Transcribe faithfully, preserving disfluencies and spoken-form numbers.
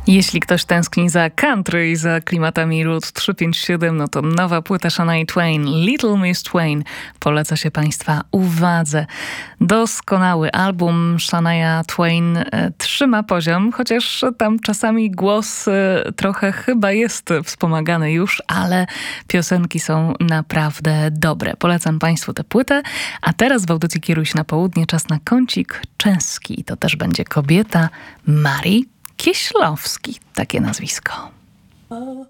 Jeśli ktoś tęskni za country i za klimatami Route trzysta pięćdziesiąt siedem, no to nowa płyta Shania Twain, Little Miss Twain, poleca się Państwa uwadze. Doskonały album. Shania Twain e, trzyma poziom, chociaż tam czasami głos e, trochę chyba jest wspomagany już, ale piosenki są naprawdę dobre. Polecam Państwu tę płytę, a teraz w audycji Kieruj się na południe czas na kącik czeski. To też będzie kobieta Marii Kieślowski, takie nazwisko.